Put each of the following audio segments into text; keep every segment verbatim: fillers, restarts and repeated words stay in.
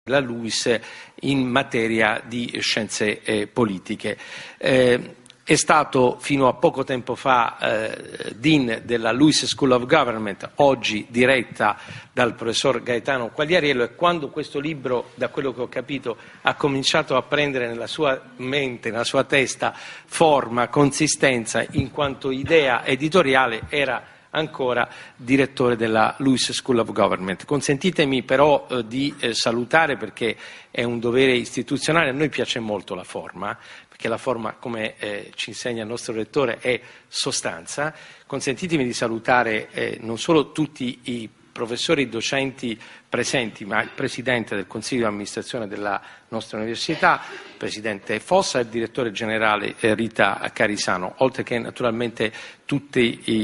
della LUISS in materia di scienze eh, politiche. Eh, È stato fino a poco tempo fa eh, Dean della LUISS School of Government, oggi diretta dal professor Gaetano Quagliariello, e quando questo libro, da quello che ho capito, ha cominciato a prendere nella sua mente, nella sua testa, forma, consistenza in quanto idea editoriale, era ancora direttore della LUISS School of Government. Consentitemi però eh, di eh, salutare, perché è un dovere istituzionale, a noi piace molto la forma, perché la forma, come eh, ci insegna il nostro rettore, è sostanza. Consentitemi di salutare eh, non solo tutti i professori e docenti presenti, ma il Presidente del Consiglio di amministrazione della nostra università, il Presidente Fossa e il Direttore Generale eh, Rita Carisano, oltre che naturalmente tutti i,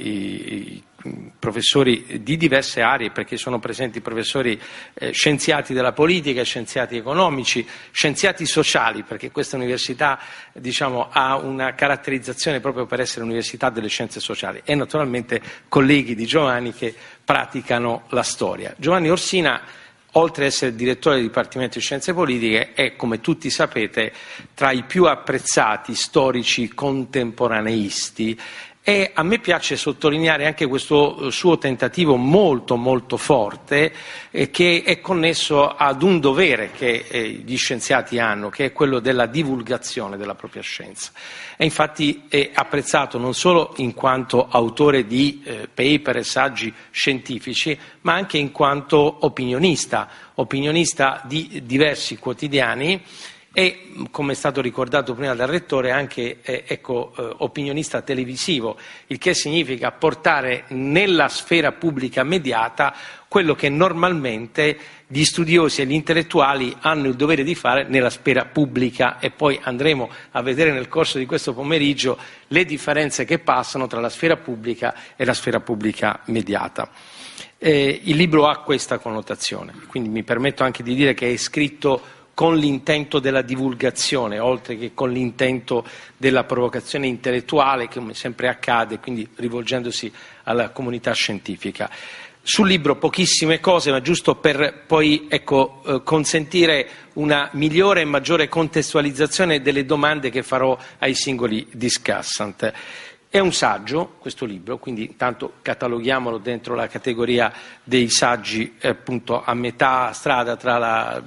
i, i professori di diverse aree, perché sono presenti professori eh, scienziati della politica, scienziati economici, scienziati sociali, perché questa università diciamo, ha una caratterizzazione proprio per essere università delle scienze sociali, e naturalmente colleghi di Giovanni che praticano la storia. Giovanni Orsina, oltre ad essere direttore del Dipartimento di Scienze Politiche, è, come tutti sapete, tra i più apprezzati storici contemporaneisti. E a me piace sottolineare anche questo suo tentativo molto molto forte eh, che è connesso ad un dovere che eh, gli scienziati hanno, che è quello della divulgazione della propria scienza. E infatti è apprezzato non solo in quanto autore di eh, paper e saggi scientifici, ma anche in quanto opinionista, opinionista di diversi quotidiani. E, come è stato ricordato prima dal Rettore, anche eh, ecco, eh, opinionista televisivo, il che significa portare nella sfera pubblica mediata quello che normalmente gli studiosi e gli intellettuali hanno il dovere di fare nella sfera pubblica, e poi andremo a vedere nel corso di questo pomeriggio le differenze che passano tra la sfera pubblica e la sfera pubblica mediata. Eh, il libro ha questa connotazione, quindi mi permetto anche di dire che è scritto con l'intento della divulgazione, oltre che con l'intento della provocazione intellettuale, che come sempre accade, quindi rivolgendosi alla comunità scientifica. Sul libro pochissime cose, ma giusto per poi ecco, eh, consentire una migliore e maggiore contestualizzazione delle domande che farò ai singoli discussant. È un saggio, questo libro, quindi intanto cataloghiamolo dentro la categoria dei saggi eh, appunto a metà strada tra la,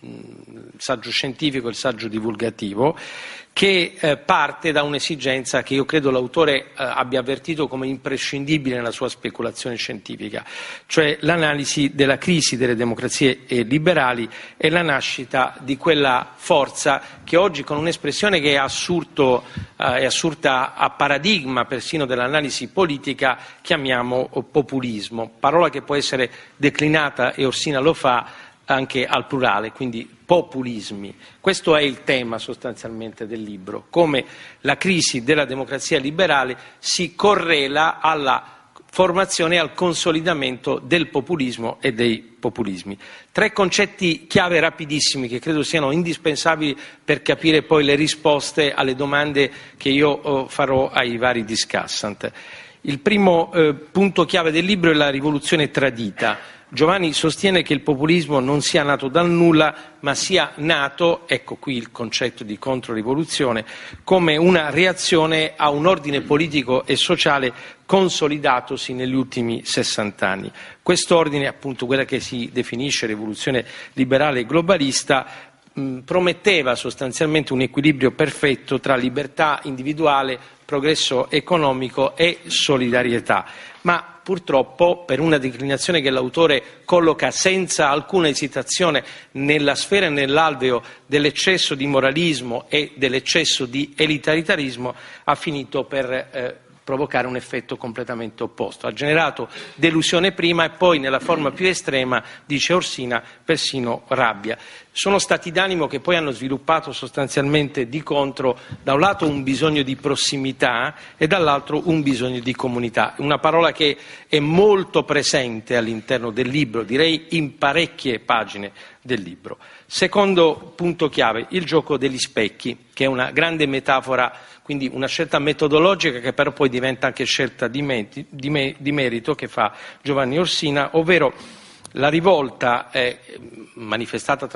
il saggio scientifico e il saggio divulgativo, che eh, parte da un'esigenza che io credo l'autore eh, abbia avvertito come imprescindibile nella sua speculazione scientifica, cioè l'analisi della crisi delle democrazie eh, liberali e la nascita di quella forza che oggi, con un'espressione che è, assurdo, eh, è assurda a paradigma persino dell'analisi politica, chiamiamo populismo, parola che può essere declinata, e Orsina lo fa, anche al plurale, quindi populismi. Questo è il tema sostanzialmente del libro, come la crisi della democrazia liberale si correla alla formazione e al consolidamento del populismo e dei populismi. Tre concetti chiave rapidissimi che credo siano indispensabili per capire poi le risposte alle domande che io farò ai vari discussant. Il primo eh, punto chiave del libro è la rivoluzione tradita. Giovanni sostiene che il populismo non sia nato dal nulla, ma sia nato, ecco qui il concetto di controrivoluzione, come una reazione a un ordine politico e sociale consolidatosi negli ultimi sessant'anni. Quest'ordine, appunto quella che si definisce rivoluzione liberale e globalista, mh, prometteva sostanzialmente un equilibrio perfetto tra libertà individuale, progresso economico e solidarietà. Ma purtroppo, per una declinazione che l'autore colloca senza alcuna esitazione nella sfera e nell'alveo dell'eccesso di moralismo e dell'eccesso di elitaritarismo, ha finito per eh, provocare un effetto completamente opposto. Ha generato delusione prima e poi, nella forma più estrema, dice Orsina, persino rabbia. Sono stati d'animo che poi hanno sviluppato sostanzialmente di contro, da un lato un bisogno di prossimità e dall'altro un bisogno di comunità. Una parola che è molto presente all'interno del libro, direi in parecchie pagine del libro. Secondo punto chiave, il gioco degli specchi, che è una grande metafora, quindi una scelta metodologica che però poi diventa anche scelta di, meti, di, me, di merito che fa Giovanni Orsina, ovvero la rivolta è manifestata